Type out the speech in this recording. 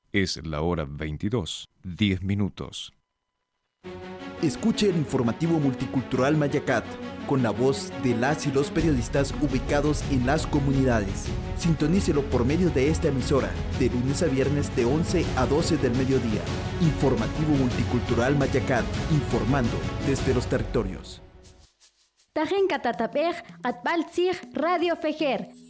Es la hora 22, 10 minutos. Escuche el informativo multicultural Mayacat, con la voz de las y los periodistas ubicados en las comunidades. Sintonícelo por medio de esta emisora, de lunes a viernes de 11 a 12 del mediodía. Informativo multicultural Mayacat, informando desde los territorios. Tajen Catatapej, Atbaltzig, Radio Fejer.